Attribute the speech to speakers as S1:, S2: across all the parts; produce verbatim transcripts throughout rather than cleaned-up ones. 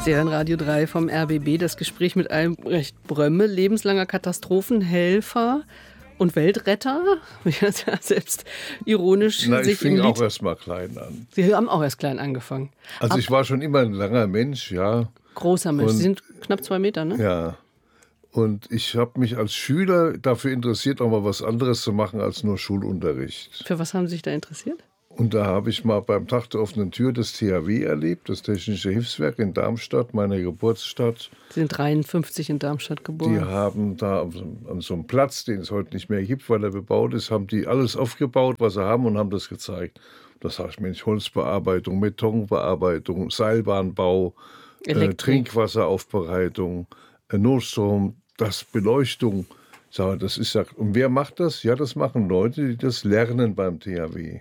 S1: Stern Radio drei vom R B B. Das Gespräch mit Albrecht Brömme, lebenslanger Katastrophenhelfer und Weltretter, wie er es ja selbst ironisch
S2: Na,
S1: sich
S2: ich fing
S1: im Lied...
S2: auch erst mal klein an.
S1: Sie haben auch erst klein angefangen.
S2: Also
S1: Ab
S2: ich war schon immer ein langer Mensch, ja.
S1: Großer Mensch.
S2: Und,
S1: Sie sind knapp zwei Meter, ne?
S2: Ja. Und ich habe mich als Schüler dafür interessiert, auch mal was anderes zu machen als nur Schulunterricht.
S1: Für was haben Sie sich da interessiert?
S2: Und da habe ich mal beim Tag der offenen Tür das T H W erlebt, das Technische Hilfswerk in Darmstadt, meiner Geburtsstadt.
S1: Sie sind dreiundfünfzig in Darmstadt geboren.
S2: Die haben da an so einem Platz, den es heute nicht mehr gibt, weil er bebaut ist, haben die alles aufgebaut, was sie haben, und haben das gezeigt. Das sage ich, Mensch, Holzbearbeitung, Betonbearbeitung, Seilbahnbau, äh, Trinkwasseraufbereitung, äh, Notstrom, das Beleuchtung. Ich sage, das ist ja, und wer macht das? Ja, das machen Leute, die das lernen beim T H W.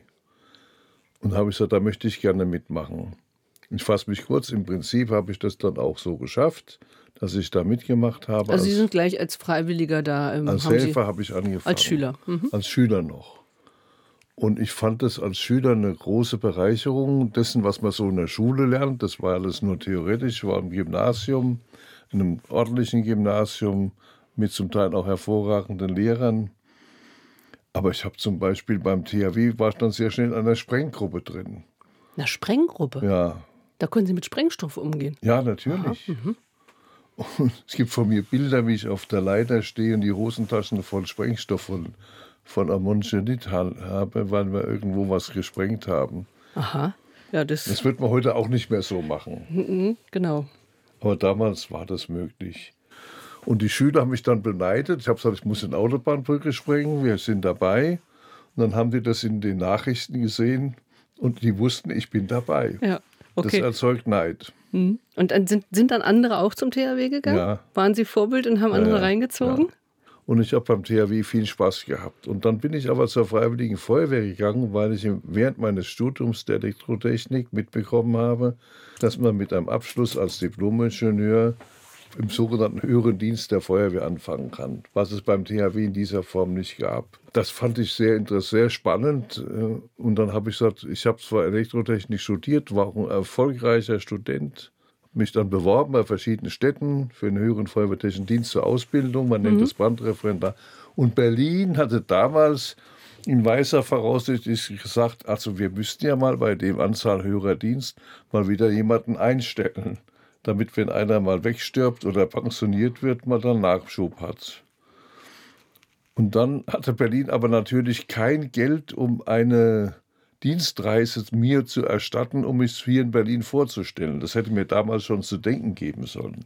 S2: Und habe ich gesagt, da möchte ich gerne mitmachen. Ich fasse mich kurz, im Prinzip habe ich das dann auch so geschafft, dass ich da mitgemacht habe.
S1: Also
S2: als,
S1: Sie sind gleich als Freiwilliger da. Ähm,
S2: als
S1: haben
S2: Helfer
S1: Sie,
S2: habe ich angefangen.
S1: Als Schüler. Mhm.
S2: Als Schüler noch. Und ich fand das als Schüler eine große Bereicherung dessen, was man so in der Schule lernt. Das war alles nur theoretisch. Ich war im Gymnasium, in einem ordentlichen Gymnasium mit zum Teil auch hervorragenden Lehrern. Aber ich habe zum Beispiel beim T H W, war ich dann sehr schnell in einer Sprenggruppe drin.
S1: Eine Sprenggruppe?
S2: Ja.
S1: Da können Sie mit Sprengstoff umgehen?
S2: Ja, natürlich.
S1: Mhm.
S2: Und es gibt von mir Bilder, wie ich auf der Leiter stehe und die Hosentaschen voll Sprengstoff von, von Ammoniumnitrat habe, weil wir irgendwo was gesprengt haben.
S1: Aha. Ja, das,
S2: das wird man heute auch nicht mehr so machen.
S1: Mhm, genau.
S2: Aber damals war das möglich. Und die Schüler haben mich dann beneidet. Ich habe gesagt, ich muss eine Autobahnbrücke sprengen, wir sind dabei. Und dann haben die das in den Nachrichten gesehen und die wussten, ich bin dabei.
S1: Ja, okay.
S2: Das erzeugt Neid.
S1: Mhm. Und dann sind, sind dann andere auch zum T H W gegangen?
S2: Ja.
S1: Waren Sie Vorbild und haben andere
S2: ja,
S1: reingezogen?
S2: Ja. Und ich habe beim T H W viel Spaß gehabt. Und dann bin ich aber zur Freiwilligen Feuerwehr gegangen, weil ich während meines Studiums der Elektrotechnik mitbekommen habe, dass man mit einem Abschluss als Diplomingenieur im sogenannten höheren Dienst der Feuerwehr anfangen kann, was es beim T H W in dieser Form nicht gab. Das fand ich sehr interessant, sehr spannend. Und dann habe ich gesagt, ich habe zwar Elektrotechnik studiert, war auch ein erfolgreicher Student, habe mich dann beworben bei verschiedenen Städten für einen höheren feuerwehrtechnischen Dienst zur Ausbildung, man nennt es mhm. Brandreferendar. Und Berlin hatte damals in weiser Voraussicht gesagt, also wir müssten ja mal bei dem Anzahl höherer Dienst mal wieder jemanden einstellen, damit, wenn einer mal wegstirbt oder pensioniert wird, man dann Nachschub hat. Und dann hatte Berlin aber natürlich kein Geld, um eine Dienstreise mir zu erstatten, um mich hier in Berlin vorzustellen. Das hätte mir damals schon zu denken geben sollen.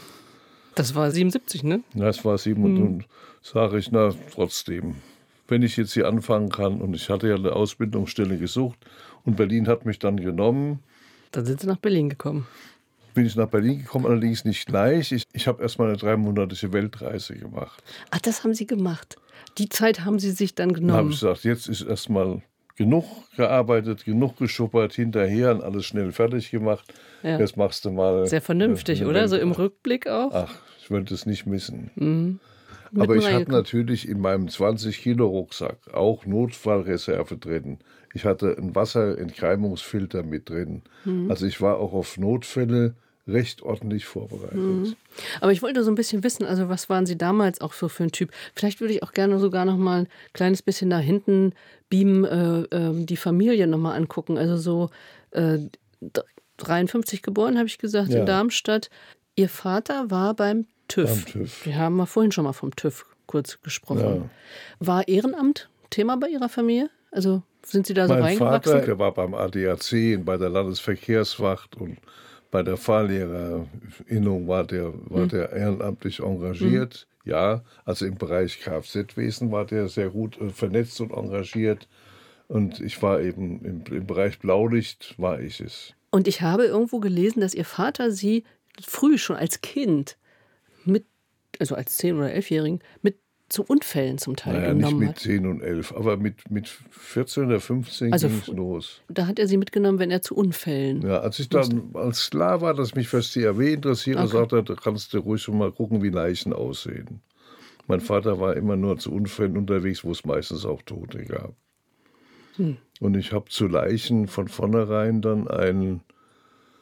S1: Das war siebenundsiebzig, ne?
S2: Das war siebenundsiebzig. Hm. Und sage ich, na trotzdem, wenn ich jetzt hier anfangen kann, und ich hatte ja eine Ausbildungsstelle gesucht und Berlin hat mich dann genommen.
S1: Dann sind Sie nach Berlin gekommen.
S2: Bin ich nach Berlin gekommen, allerdings nicht gleich. Ich, ich habe erst mal eine dreimonatige Weltreise gemacht.
S1: Ach, das haben Sie gemacht. Die Zeit haben Sie sich dann genommen.
S2: Dann habe ich gesagt, jetzt ist erst mal genug gearbeitet, genug geschuppert, hinterher und alles schnell fertig gemacht. Ja. Jetzt machst du mal...
S1: Sehr vernünftig, eine, eine oder? So im Rückblick auch?
S2: Ach, ich wollte es nicht missen.
S1: Mhm.
S2: Aber ich hatte natürlich in meinem zwanzig Kilo Rucksack auch Notfallreserve drin. Ich hatte einen Wasserentkeimungsfilter mit drin. Mhm. Also ich war auch auf Notfälle recht ordentlich vorbereitet. Mhm.
S1: Aber ich wollte so ein bisschen wissen, also was waren Sie damals auch so für ein Typ? Vielleicht würde ich auch gerne sogar noch mal ein kleines bisschen nach hinten beamen, äh, äh, die Familie noch mal angucken. Also so äh, dreiundfünfzig geboren, habe ich gesagt, ja. in Darmstadt. Ihr Vater war beim TÜV.
S2: Beim TÜV.
S1: Wir haben mal vorhin schon mal vom TÜV kurz gesprochen. Ja. War Ehrenamt Thema bei Ihrer Familie? Also sind Sie da so
S2: mein
S1: reingewachsen?
S2: Mein Vater, der war beim A D A C, bei der Landesverkehrswacht und bei der Fahrlehrerinnung war der, war hm. der ehrenamtlich engagiert. Hm. Ja, also im Bereich Kfz-Wesen war der sehr gut äh, vernetzt und engagiert. Und ich war eben im, im Bereich Blaulicht, war ich es.
S1: Und ich habe irgendwo gelesen, dass Ihr Vater Sie früh schon als Kind mit, also als zehn- oder elfjährigen, mit zu Unfällen zum Teil
S2: naja,
S1: genommen
S2: nicht mit
S1: hat.
S2: zehn und elf, aber mit, mit vierzehn oder fünfzehn
S1: also
S2: ging es los.
S1: Da hat er Sie mitgenommen, wenn er zu Unfällen...
S2: Ja, als ich dann, als klar war, dass mich fürs T H W interessiert, okay. sagte er, da kannst du ruhig schon mal gucken, wie Leichen aussehen. Mein Vater war immer nur zu Unfällen unterwegs, wo es meistens auch Tote gab. Hm. Und ich habe zu Leichen von vornherein dann ein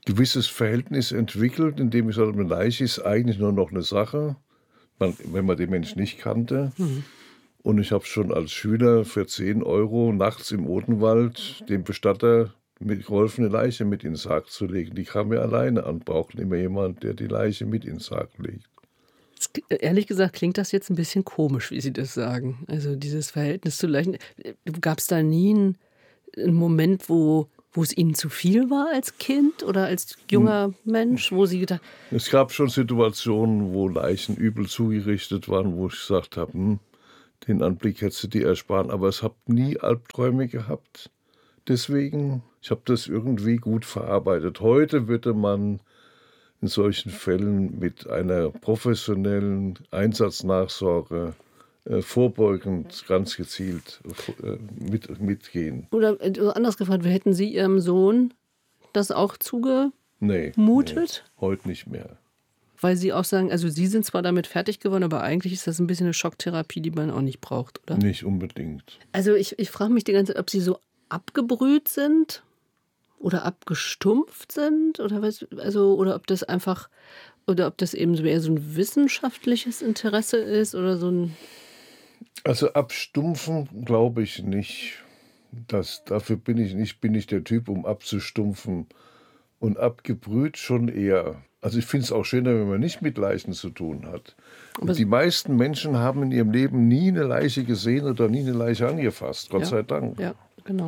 S2: gewisses Verhältnis entwickelt, in dem ich sage, eine Leiche ist eigentlich nur noch eine Sache, man, wenn man den Menschen nicht kannte. Mhm. Und ich habe schon als Schüler für zehn Euro nachts im Odenwald dem Bestatter mitgeholfen, eine Leiche mit in den Sarg zu legen. Die kam mir alleine an, brauchten immer jemand, der die Leiche mit in den Sarg legt.
S1: Ehrlich gesagt klingt das jetzt ein bisschen komisch, wie Sie das sagen. Also dieses Verhältnis zu Leichen. Gab es da nie einen, einen Moment, wo, wo es Ihnen zu viel war als Kind oder als junger hm. Mensch, wo Sie gedacht haben?
S2: Es gab schon Situationen, wo Leichen übel zugerichtet waren, wo ich gesagt habe, hm, den Anblick hättest du dir ersparen. Aber es habe nie Albträume gehabt. Deswegen, ich habe das irgendwie gut verarbeitet. Heute würde man in solchen Fällen mit einer professionellen Einsatznachsorge äh, vorbeugend ganz gezielt äh, mit, mitgehen.
S1: Oder äh, anders gefragt, hätten Sie Ihrem Sohn das auch zugemutet?
S2: Nee, nee, heute nicht mehr.
S1: Weil Sie auch sagen, also Sie sind zwar damit fertig geworden, aber eigentlich ist das ein bisschen eine Schocktherapie, die man auch nicht braucht, oder?
S2: Nicht unbedingt.
S1: Also ich, ich frage mich die ganze Zeit, ob Sie so abgebrüht sind oder abgestumpft sind oder was, also oder ob das einfach oder ob das eben so eher so ein wissenschaftliches Interesse ist oder so ein.
S2: Also abstumpfen glaube ich nicht. Das, dafür bin ich nicht, bin ich der Typ, um abzustumpfen. Und abgebrüht schon eher. Also ich finde es auch schöner, wenn man nicht mit Leichen zu tun hat. Die meisten Menschen haben in ihrem Leben nie eine Leiche gesehen oder nie eine Leiche angefasst, Gott
S1: ja,
S2: sei Dank.
S1: Ja, genau.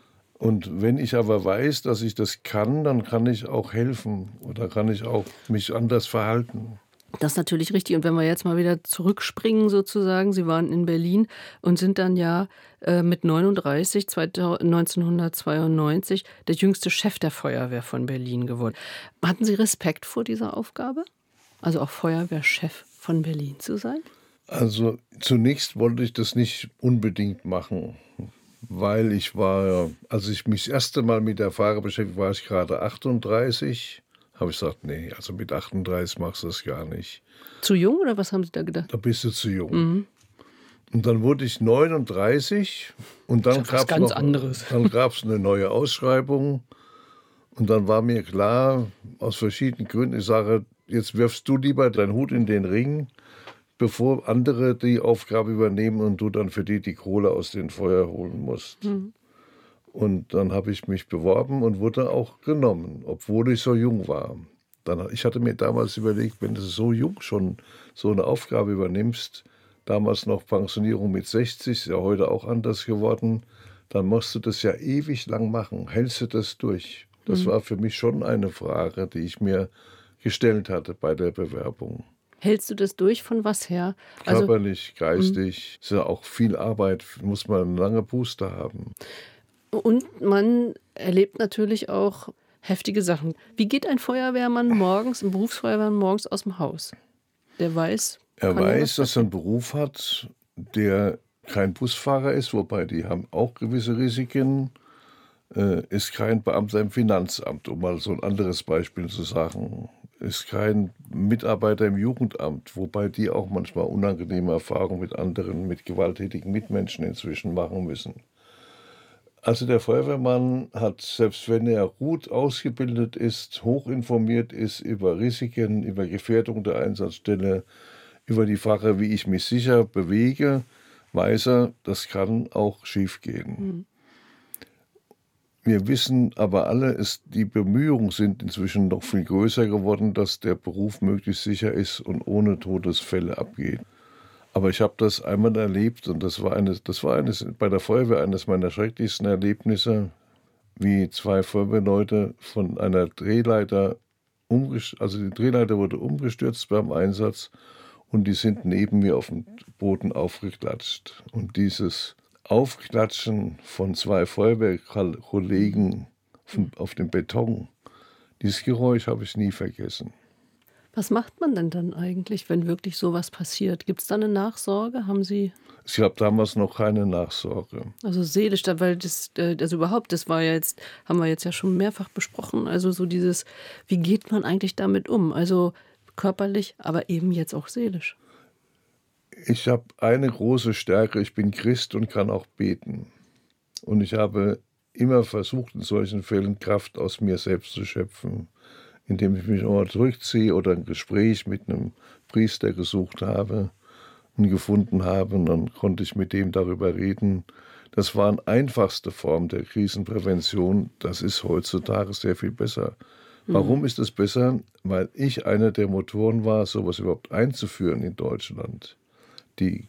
S2: Und wenn ich aber weiß, dass ich das kann, dann kann ich auch helfen oder kann ich auch mich anders verhalten.
S1: Das ist natürlich richtig. Und wenn wir jetzt mal wieder zurückspringen sozusagen, Sie waren in Berlin und sind dann ja äh, mit neununddreißig, neunzehnhundertzweiundneunzig, der jüngste Chef der Feuerwehr von Berlin geworden. Hatten Sie Respekt vor dieser Aufgabe? Also auch Feuerwehrchef von Berlin zu sein?
S2: Also zunächst wollte ich das nicht unbedingt machen, weil ich war, als ich mich das erste Mal mit der Fahrer beschäftigt, war ich gerade achtunddreißig. Habe ich gesagt, nee, also mit achtunddreißig machst du das gar nicht.
S1: Zu jung oder was haben Sie da gedacht?
S2: Da bist du zu jung.
S1: Mhm.
S2: Und dann wurde ich neununddreißig und dann gab es noch, dann gab's eine neue Ausschreibung und dann war mir klar, aus verschiedenen Gründen, ich sage, jetzt wirfst du lieber deinen Hut in den Ring, bevor andere die Aufgabe übernehmen und du dann für die die Kohle aus dem Feuer holen musst. Mhm. Und dann habe ich mich beworben und wurde auch genommen, obwohl ich so jung war. Dann, ich hatte mir damals überlegt, wenn du so jung schon so eine Aufgabe übernimmst, damals noch Pensionierung mit sechzig, ist ja heute auch anders geworden, dann musst du das ja ewig lang machen. Hältst du das durch? Das mhm. war für mich schon eine Frage, die ich mir gestellt hatte bei der Bewerbung.
S1: Hältst du das durch? Von was her?
S2: Körperlich, also, geistig. Ist ja auch viel Arbeit, muss man eine lange Puste haben.
S1: Und man erlebt natürlich auch heftige Sachen. Wie geht ein Feuerwehrmann morgens, ein Berufsfeuerwehrmann morgens aus dem Haus? Der weiß...
S2: Er weiß, dass er einen Beruf hat, der kein Busfahrer ist, wobei die haben auch gewisse Risiken, äh, ist kein Beamter im Finanzamt, um mal so ein anderes Beispiel zu sagen, ist kein Mitarbeiter im Jugendamt, wobei die auch manchmal unangenehme Erfahrungen mit anderen, mit gewalttätigen Mitmenschen inzwischen machen müssen. Also der Feuerwehrmann hat, selbst wenn er gut ausgebildet ist, hochinformiert ist über Risiken, über Gefährdung der Einsatzstelle, über die Frage, wie ich mich sicher bewege, weiß er, das kann auch schiefgehen. Mhm. Wir wissen aber alle, es, die Bemühungen sind inzwischen noch viel größer geworden, dass der Beruf möglichst sicher ist und ohne Todesfälle abgeht. Aber ich habe das einmal erlebt und das war, eine, das war eines, bei der Feuerwehr eines meiner schrecklichsten Erlebnisse, wie zwei Feuerwehrleute von einer Drehleiter umgestürzt, also die Drehleiter wurde umgestürzt beim Einsatz und die sind neben mir auf dem Boden aufgeklatscht. Und dieses Aufklatschen von zwei Feuerwehrkollegen auf dem Beton, dieses Geräusch habe ich nie vergessen.
S1: Was macht man denn dann eigentlich, wenn wirklich sowas passiert? Gibt es da eine Nachsorge? Haben Sie...
S2: Es gab damals noch keine Nachsorge.
S1: Also seelisch, weil das, also überhaupt, das war ja jetzt, haben wir jetzt ja schon mehrfach besprochen, also so dieses, wie geht man eigentlich damit um? Also körperlich, aber eben jetzt auch seelisch.
S2: Ich habe eine große Stärke, ich bin Christ und kann auch beten. Und ich habe immer versucht, in solchen Fällen Kraft aus mir selbst zu schöpfen, indem ich mich nochmal zurückziehe oder ein Gespräch mit einem Priester gesucht habe und gefunden habe. Und dann konnte ich mit dem darüber reden. Das war eine einfachste Form der Krisenprävention. Das ist heutzutage sehr viel besser. Warum ist es besser? Weil ich einer der Motoren war, sowas überhaupt einzuführen in Deutschland. Die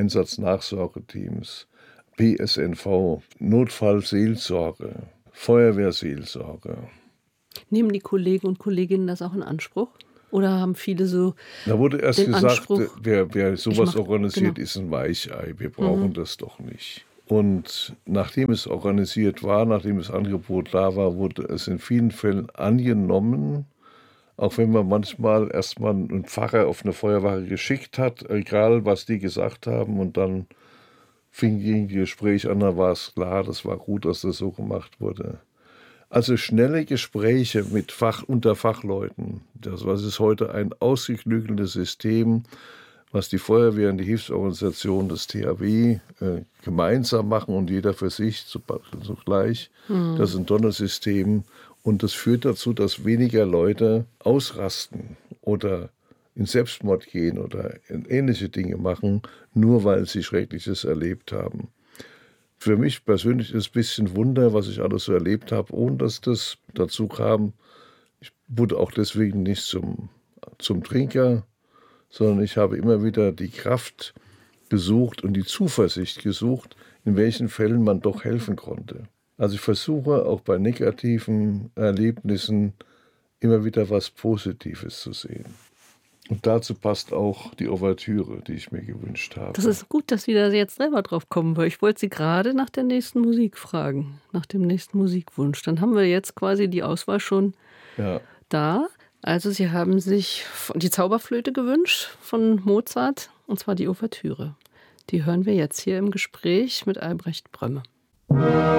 S2: Einsatznachsorgeteams, B S N V, Notfallseelsorge, Feuerwehrseelsorge.
S1: Nehmen die Kollegen und Kolleginnen das auch in Anspruch? Oder haben viele so
S2: Da wurde erst
S1: den
S2: gesagt,
S1: Anspruch,
S2: wer, wer sowas
S1: mach-
S2: organisiert,
S1: genau.
S2: ist ein Weichei. Wir brauchen das doch nicht. Und nachdem es organisiert war, nachdem das Angebot da war, wurde es in vielen Fällen angenommen, auch wenn man manchmal erstmal einen Pfarrer auf eine Feuerwache geschickt hat, egal was die gesagt haben, und dann fing die Gespräche an, da war es klar, das war gut, dass das so gemacht wurde. Also schnelle Gespräche mit Fach, unter Fachleuten, das was ist heute ein ausgeklügeltes System, was die Feuerwehr und die Hilfsorganisation des T H W äh, gemeinsam machen und jeder für sich zugleich. Mhm. Das ist ein tolles System und das führt dazu, dass weniger Leute ausrasten oder in Selbstmord gehen oder ähnliche Dinge machen, nur weil sie Schreckliches erlebt haben. Für mich persönlich ist es ein bisschen Wunder, was ich alles so erlebt habe, ohne dass das dazu kam. Ich wurde auch deswegen nicht zum, zum Trinker, sondern ich habe immer wieder die Kraft gesucht und die Zuversicht gesucht, in welchen Fällen man doch helfen konnte. Also ich versuche auch bei negativen Erlebnissen immer wieder was Positives zu sehen. Und dazu passt auch die Ouvertüre, die ich mir gewünscht habe.
S1: Das ist gut, dass Sie da jetzt selber drauf kommen, weil ich wollte Sie gerade nach der nächsten Musik fragen, nach dem nächsten Musikwunsch. Dann haben wir jetzt quasi die Auswahl schon
S2: Ja.
S1: da. Also Sie haben sich die Zauberflöte gewünscht von Mozart, und zwar die Ouvertüre. Die hören wir jetzt hier im Gespräch mit Albrecht Brömme.